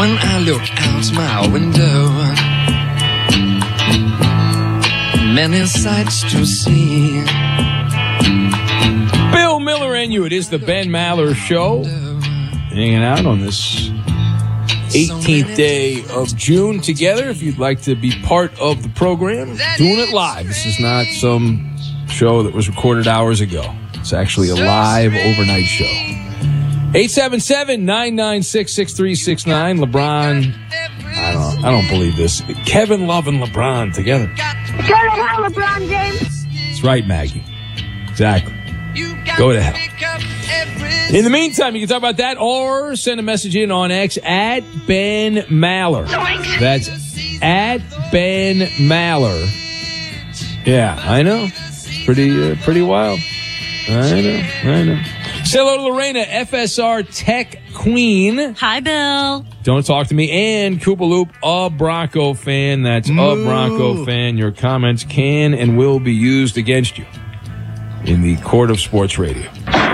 when I look out my window. Many sights to see. Bill Miller and you. It is the Ben Maller Show. Hanging out on this 18th day of June together. If you'd like to be part of the program, doing it live. This is not some show that was recorded hours ago. It's actually a live overnight show. 877-996-6369. LeBron. I don't believe this. Kevin Love and LeBron together. Go to hell, LeBron James. That's right, Maggie. Exactly. Go to hell. In the meantime, you can talk about that or send a message in on X at Ben Maller. That's at Ben Maller. Yeah, I know. Pretty wild. I know. Say hello to Lorena, FSR Tech Queen. Hi, Bill. Don't talk to me. And Koopa Loop, a Bronco fan. That's a Bronco fan. Your comments can and will be used against you in the court of sports radio.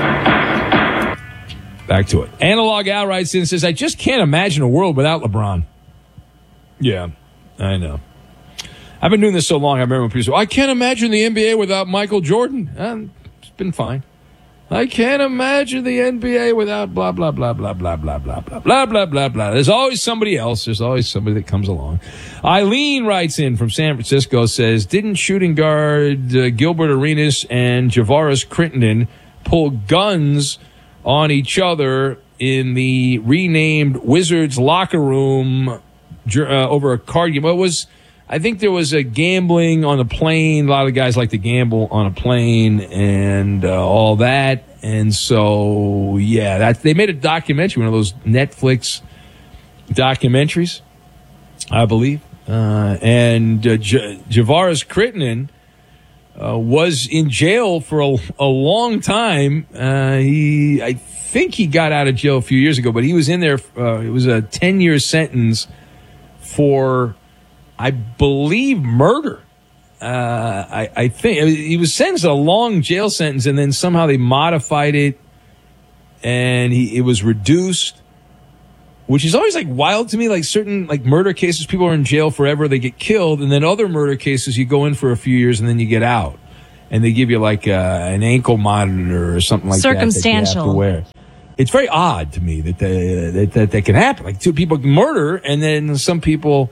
Back to it. Analog Al writes in and says, I just can't imagine a world without LeBron. Yeah, I know. I've been doing this so long, I remember when people say, I can't imagine the NBA without Michael Jordan. It's been fine. I can't imagine the NBA without blah, blah, blah, blah, blah, blah, blah, blah, blah, blah, blah, blah. There's always somebody else. There's always somebody that comes along. Eileen writes in from San Francisco, says, didn't shooting guard Gilbert Arenas and Javaris Crittenden pull guns on each other in the renamed Wizards locker room over a card game? I think there was a gambling on a plane. A lot of guys like to gamble on a plane and all that. And so, yeah, they made a documentary, one of those Netflix documentaries, I believe. And Javaris Crittenden was in jail for a long time. I think he got out of jail a few years ago, but he was in there. It was a 10-year sentence for, I believe, murder. I think he was sentenced to a long jail sentence, and then somehow they modified it, and it was reduced, which is always like wild to me. Like certain like murder cases, people are in jail forever, they get killed, and then other murder cases, you go in for a few years and then you get out, and they give you like an ankle monitor or something like circumstantial. That you have to wear. It's very odd to me that that can happen. Like two people murder, and then some people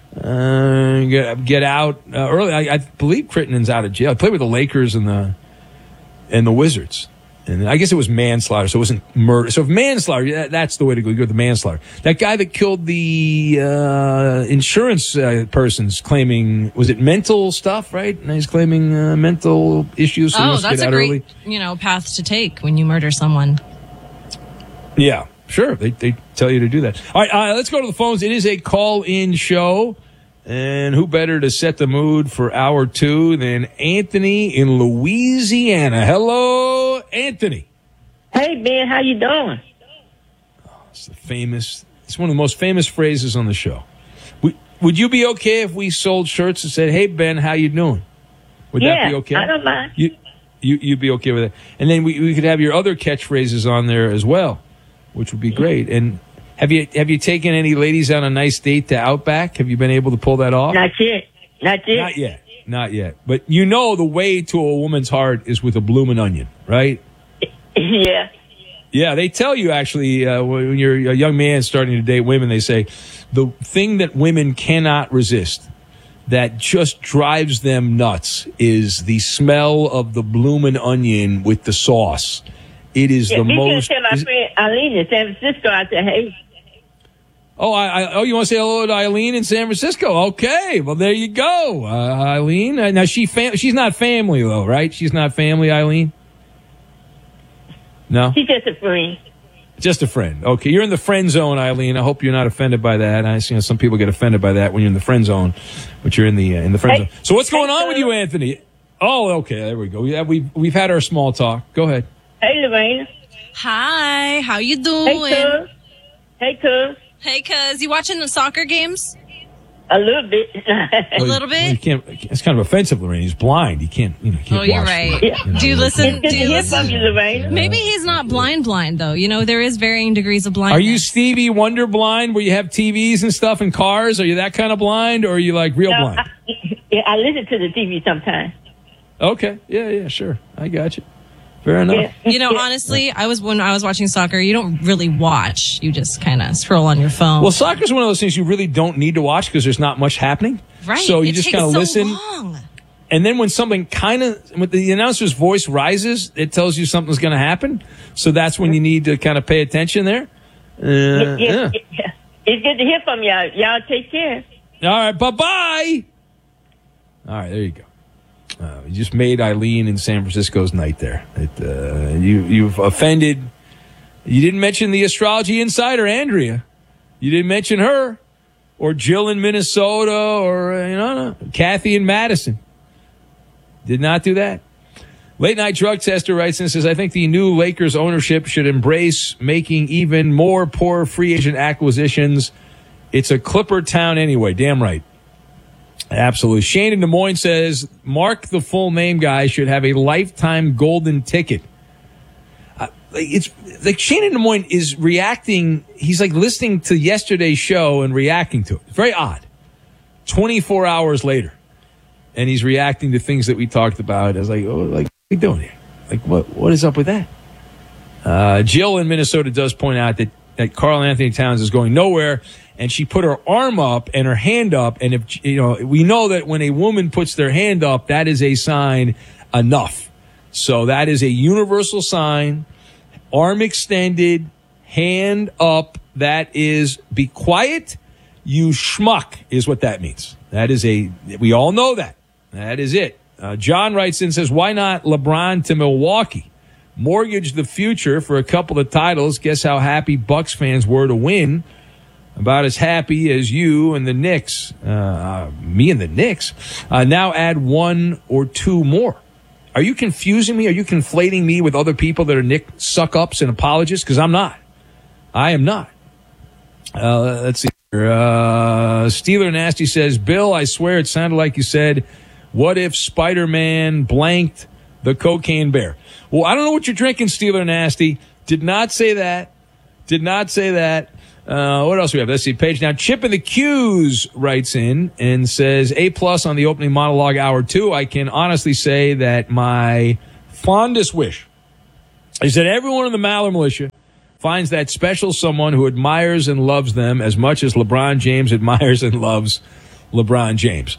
get out early. I believe Crittenden's out of jail. I played with the Lakers and the Wizards, and I guess it was manslaughter, so it wasn't murder. So if manslaughter, that's the way to go. You go with the manslaughter. That guy that killed the insurance person's claiming, was it mental stuff, right? And he's claiming mental issues. So that's a great path to take when you murder someone. Yeah. Sure, they tell you to do that. All right, let's go to the phones. It is a call-in show, and who better to set the mood for hour two than Anthony in Louisiana. Hello, Anthony. Hey, Ben, how you doing? It's one of the most famous phrases on the show. Would you be okay if we sold shirts that said, "Hey, Ben, how you doing"? Would that be okay? I don't mind. You'd be okay with it, and then we could have your other catchphrases on there as well, which would be great. And have you taken any ladies on a nice date to Outback? Have you been able to pull that off? Not yet. Not yet. But you know the way to a woman's heart is with a bloomin' onion, right? Yeah. Yeah, they tell you actually when you're a young man starting to date women, they say the thing that women cannot resist, that just drives them nuts, is the smell of the bloomin' onion with the sauce. It is the most. Tell my friend Eileen in San Francisco. I said, hey. Oh, you want to say hello to Eileen in San Francisco? Okay, well there you go, Eileen. Now she's not family though, right? She's not family, Eileen. No, she's just a friend. Just a friend. Okay, you're in the friend zone, Eileen. I hope you're not offended by that. I see some people get offended by that when you're in the friend zone, but you're in the friend zone. So what's going on with you, Anthony? Oh, okay, there we go. Yeah, we've had our small talk. Go ahead. Hey, Lorena. Hi, how you doing? Hey, cuz. Hey, cuz. You watching the soccer games? A little bit. A little Well, you bit? can't. It's kind of offensive, Lorraine. He's blind. He can't. Can't Oh, you're watch right. the- Do you listen? It's good Do to you hear from listen? you, Lorraine. Maybe he's not blind, though. There is varying degrees of blindness. Are you Stevie Wonder blind, where you have TVs and stuff in cars? Are you that kind of blind, or are you like real No, blind? I listen to the TV sometimes. Okay. Yeah, sure. I got you. Fair enough. Yeah. Honestly, when I was watching soccer, you don't really watch. You just kind of scroll on your phone. Well, soccer's one of those things you really don't need to watch because there's not much happening. right. So you It just takes kind of so listen. long. And then when something when the announcer's voice rises, it tells you something's going to happen. So that's when you need to kind of pay attention there. Yeah. It's good to hear from y'all. Y'all take care. All right. Bye-bye. All right. There you go. You just made Eileen in San Francisco's night there. You've offended. You didn't mention the astrology insider, Andrea. You didn't mention her, or Jill in Minnesota, or Kathy in Madison. Did not do that. Late night drug tester writes and says, I think the new Lakers ownership should embrace making even more poor free agent acquisitions. It's a Clipper town anyway. Damn right. Absolutely. Shane in Des Moines says, Mark, the full name guy, should have a lifetime golden ticket. It's like Shane in Des Moines is reacting. He's like listening to yesterday's show and reacting to it. It's very odd. 24 hours later. And he's reacting to things that we talked about. I was like, what are we doing here? Like, what is up with that? Jill in Minnesota does point out that Karl Anthony Towns is going nowhere. And she put her arm up and her hand up. And if, we know that when a woman puts their hand up, that is a sign enough. So that is a universal sign. Arm extended, hand up. That is be quiet. You schmuck is what that means. We all know that. That is it. John writes in and says, why not LeBron to Milwaukee? Mortgage the future for a couple of titles. Guess how happy Bucks fans were to win. About as happy as you and the Knicks, me and the Knicks, now add one or two more. Are you confusing me? Are you conflating me with other people that are Knick suck-ups and apologists? Because I'm not. I am not. Let's see here. Steeler Nasty says, Bill, I swear it sounded like you said, what if Spider-Man blanked the cocaine bear? Well, I don't know what you're drinking, Steeler Nasty. Did not say that. What else we have? Let's see. Page now. Chip in the Q's writes in and says, A+ on the opening monologue hour 2. I can honestly say that my fondest wish is that everyone in the Maller Militia finds that special someone who admires and loves them as much as LeBron James admires and loves LeBron James.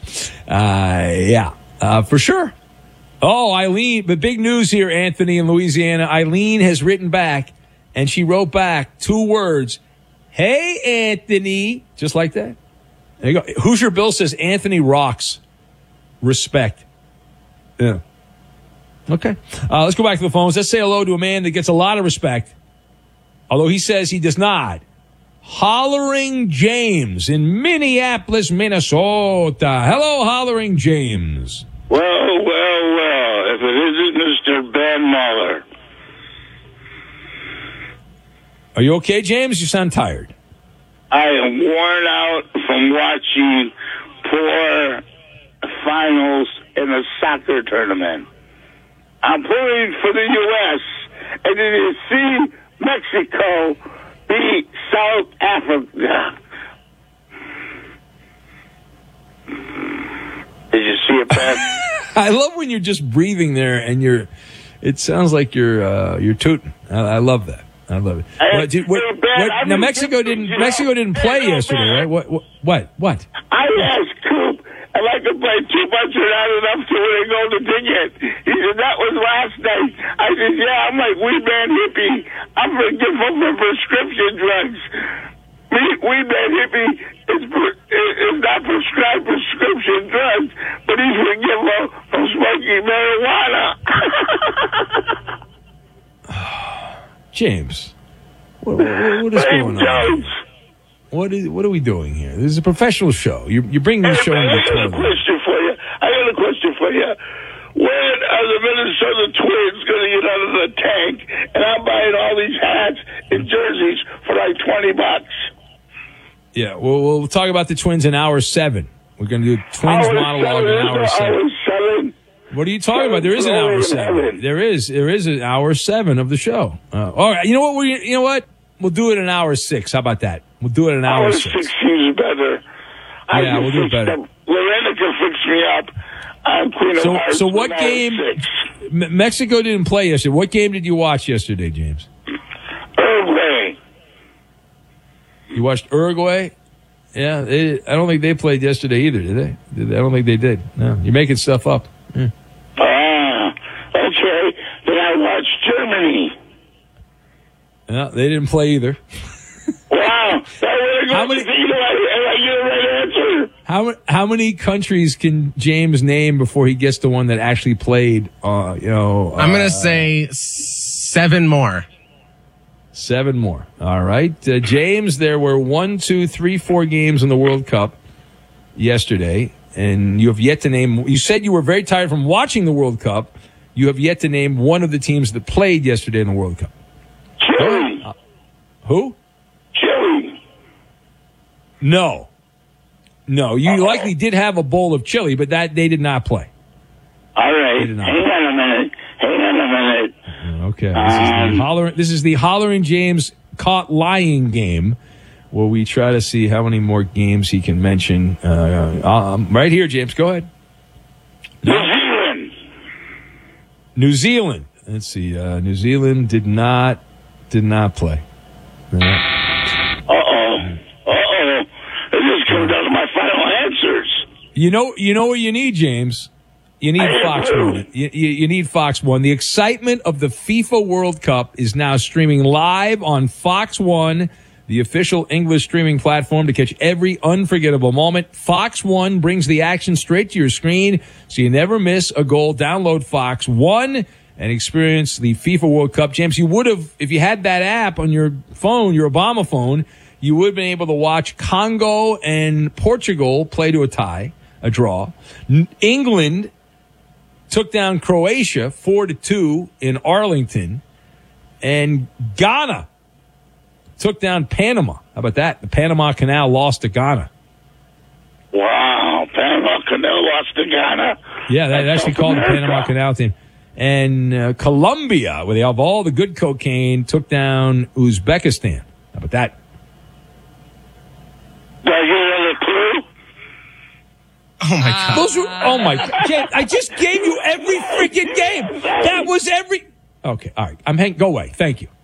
For sure. Oh, Eileen, the big news here, Anthony, in Louisiana. Eileen has written back, and she wrote back 2 words. Hey, Anthony. Just like that. There you go. Hoosier Bill says Anthony rocks. Respect. Yeah. Okay. Let's go back to the phones. Let's say hello to a man that gets a lot of respect, although he says he does not. Hollering James in Minneapolis, Minnesota. Hello, Hollering James. Well. If it isn't Mr. Ben Muller. Are you okay, James? You sound tired. I am worn out from watching poor finals in a soccer tournament. I'm pulling for the U.S. and did you see Mexico beat South Africa? Did you see it, Ben? I love when you're just breathing there and it sounds like you're tooting. I love that. I love it. Now Mexico didn't play yesterday, right? What? I asked Coop if I could play too much or not enough to win a golden ticket. He said that was last night. I said, yeah, I'm like Wee Man Hippie. I'm forgiveful for prescription drugs. Wee Man Hippie is not prescribed prescription drugs, but he's forgiveful for smoking marijuana. James, what is going on? What are we doing here? This is a professional show. You're bringing the show into the tournament. I got a question for you. When are the Minnesota Twins going to get out of the tank? And I'm buying all these hats and jerseys for like $20. Yeah, we'll talk about the Twins in hour 7. We're going to do Twins monologue in hour 7. Hour 7. What are you talking about? There is an hour 7. There is an hour 7 of the show. All right. You know what? You know what? We'll do it in hour 6. How about that? We'll do it in hour 6. Hour 6 seems better. Yeah, we'll do it better. Lorena can fix me up. I'm Queen of Hearts. So what game? Mexico didn't play yesterday. What game did you watch yesterday, James? Uruguay. You watched Uruguay? Yeah, I don't think they played yesterday either, did they? I don't think they did. No, you're making stuff up. Okay. Then I watched Germany. No, they didn't play either. Wow. How many? How many countries can James name before he gets to one that actually played? I'm going to say 7 more. 7 more. All right. James, there were 1, 2, 3, 4 games in the World Cup yesterday, and you have yet to name. You said you were very tired from watching the World Cup. You have yet to name one of the teams that played yesterday in the World Cup. Chile. Who? Chile. No. You likely did have a bowl of chili, but that they did not play. All right. Hang on a minute. Okay. This is the Hollering James Caught Lying game, where we try to see how many more games he can mention. Right here, James. Go ahead. New Zealand. Let's see. New Zealand did not play. This is coming down to my final answers. You know what you need, James? You need Fox 1. You need Fox 1. The excitement of the FIFA World Cup is now streaming live on Fox 1, the official English streaming platform, to catch every unforgettable moment. Fox 1 brings the action straight to your screen, so you never miss a goal. Download Fox 1 and experience the FIFA World Cup. James, you would have, if you had that app on your phone, your Obama phone, you would have been able to watch Congo and Portugal play to a draw. England took down Croatia 4-2 in Arlington, and Ghana took down Panama. How about that? The Panama Canal lost to Ghana. Wow, Panama Canal lost to Ghana. Yeah, that's actually called the Panama Canal team. And Colombia, where they have all the good cocaine, took down Uzbekistan. How about that? Did I get another clue? Oh, my God. I just gave you every freaking game. That was every. Okay, all right. Go away. Thank you.